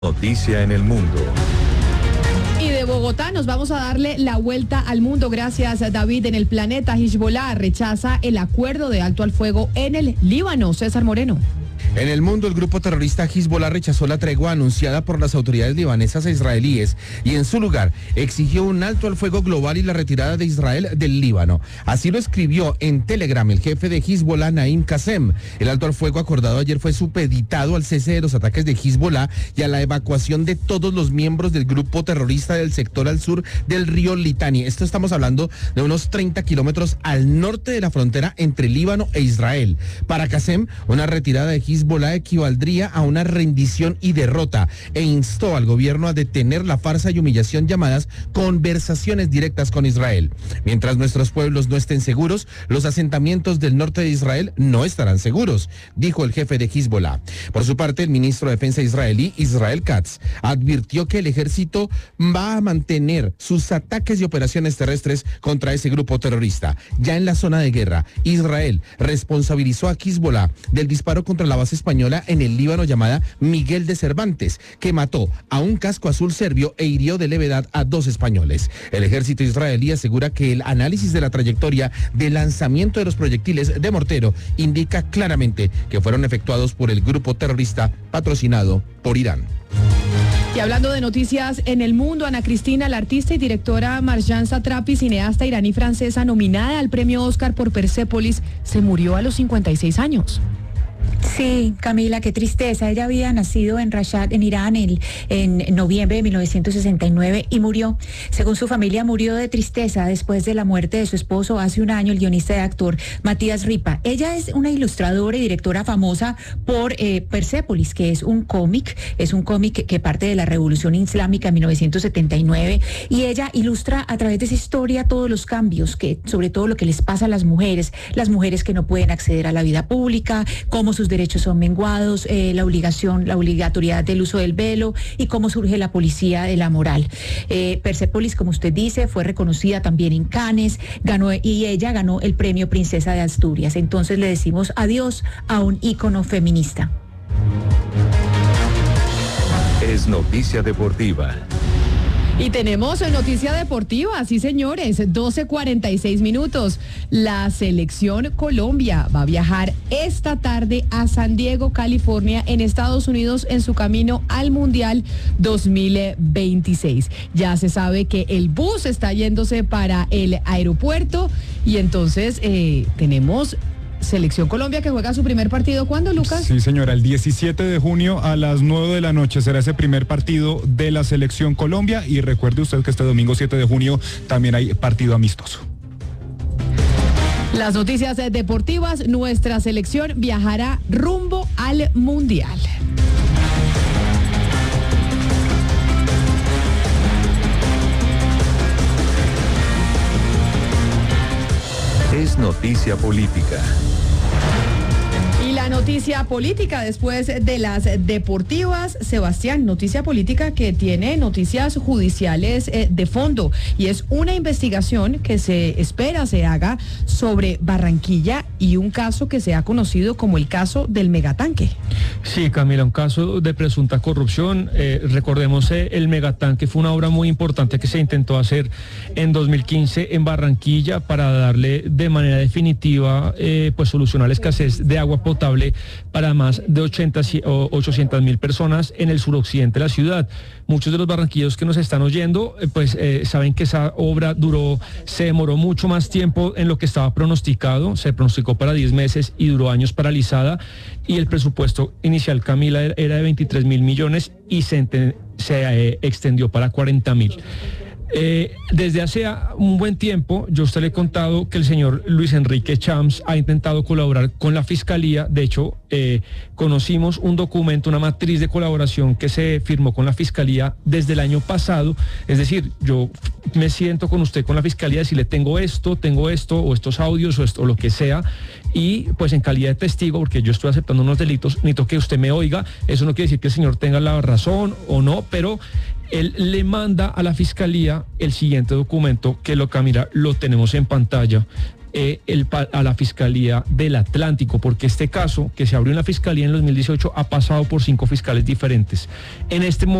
Noticia en el mundo. Y de Bogotá nos vamos a darle la vuelta al mundo. Gracias, David. En el planeta, Hezbollah rechaza el acuerdo de alto al fuego en el Líbano. César Moreno. En el mundo, el grupo terrorista Hezbollah rechazó la tregua anunciada por las autoridades libanesas e israelíes y en su lugar exigió un alto al fuego global y la retirada de Israel del Líbano. Así lo escribió en Telegram el jefe de Hezbollah, Naim Qassem. El alto al fuego acordado ayer fue supeditado al cese de los ataques de Hezbollah y a la evacuación de todos los miembros del grupo terrorista del sector al sur del río Litani. Esto estamos hablando de unos 30 kilómetros al norte de la frontera entre Líbano e Israel. Para Qassem, una retirada de Hezbollah equivaldría a una rendición y derrota e instó al gobierno a detener la farsa y humillación llamadas conversaciones directas con Israel. Mientras nuestros pueblos no estén seguros, los asentamientos del norte de Israel no estarán seguros, dijo el jefe de Hezbollah. Por su parte, el ministro de Defensa israelí, Israel Katz, advirtió que el ejército va a mantener sus ataques y operaciones terrestres contra ese grupo terrorista. Ya en la zona de guerra, Israel responsabilizó a Hezbollah del disparo contra la base española en el Líbano llamada Miguel de Cervantes, que mató a un casco azul serbio e hirió de levedad a 2 españoles. El ejército israelí asegura que el análisis de la trayectoria de lanzamiento de los proyectiles de mortero indica claramente que fueron efectuados por el grupo terrorista patrocinado por Irán. Y hablando de noticias en el mundo, Ana Cristina, la artista y directora Marjane Satrapi, cineasta iraní-francesa nominada al premio Oscar por Persépolis, se murió a los 56 años. Sí, Camila, qué tristeza. Ella había nacido en Rashad, en Irán, en noviembre de 1969 y murió. Según su familia, murió de tristeza después de la muerte de su esposo hace un año, el guionista y actor Matías Ripa. Ella es una ilustradora y directora famosa por Persépolis, que es un cómic que parte de la Revolución Islámica en 1979, y ella ilustra a través de esa historia todos los cambios, sobre todo lo que les pasa a las mujeres que no pueden acceder a la vida pública, cómo sus derechos son menguados, la obligatoriedad del uso del velo y cómo surge la policía de la moral. Persépolis, como usted dice, fue reconocida también en Cannes, ella ganó el premio Princesa de Asturias. Entonces le decimos adiós a un ícono feminista. Es noticia deportiva. Y tenemos noticia deportiva, sí señores, 12:46. La selección Colombia va a viajar esta tarde a San Diego, California, en Estados Unidos, en su camino al Mundial 2026. Ya se sabe que el bus está yéndose para el aeropuerto y entonces tenemos Selección Colombia que juega su primer partido. ¿Cuándo, Lucas? Sí, señora, el 17 de junio a las 9 de la noche será ese primer partido de la Selección Colombia y recuerde usted que este domingo 7 de junio también hay partido amistoso. Las noticias deportivas, nuestra selección viajará rumbo al Mundial. Es noticia política. Y la noticia política después de las deportivas, Sebastián, noticia política que tiene noticias judiciales de fondo y es una investigación que se espera se haga sobre Barranquilla y un caso que se ha conocido como el caso del megatanque. Sí, Camila, un caso de presunta corrupción. Recordemos, el megatanque fue una obra muy importante que se intentó hacer en 2015 en Barranquilla para darle de manera definitiva pues solucionar la escasez de agua potable para más de 800,000 personas en el suroccidente de la ciudad. Muchos de los barranquilleros que nos están oyendo saben que esa obra se demoró mucho más tiempo en lo que estaba pronosticado. Se pronosticó para 10 meses y duró años paralizada, y el presupuesto inicial, Camila, era de 23,000 millones y se extendió para 40,000. Desde hace un buen tiempo, yo a usted le he contado que el señor Luis Enrique Chams ha intentado colaborar con la Fiscalía. De hecho, conocimos un documento, una matriz de colaboración que se firmó con la Fiscalía desde el año pasado. Es decir, yo me siento con usted, con la Fiscalía, decirle tengo esto, o estos audios, o esto, o lo que sea, y pues en calidad de testigo, porque yo estoy aceptando unos delitos, necesito que usted me oiga. Eso no quiere decir que el señor tenga la razón o no, pero él le manda a la Fiscalía el siguiente documento, que Camila, lo tenemos en pantalla. a la Fiscalía del Atlántico, porque este caso que se abrió en la Fiscalía en 2018 ha pasado por 5 fiscales diferentes. En este